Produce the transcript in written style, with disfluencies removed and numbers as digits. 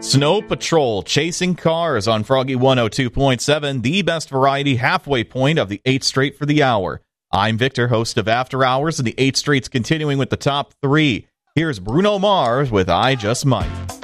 Snow Patrol, Chasing Cars on Froggy 102.7, the best variety halfway point of the 8th Straight for the hour. I'm Victor, host of After Hours, and the 8th Straight's continuing with the top 3. Here's Bruno Mars with I Just Might.